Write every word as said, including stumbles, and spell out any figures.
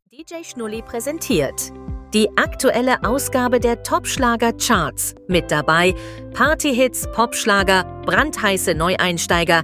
D J Schnulli präsentiert die aktuelle Ausgabe der Top-Schlager-Charts. Mit dabei Partyhits, Popschlager, brandheiße Neueinsteiger,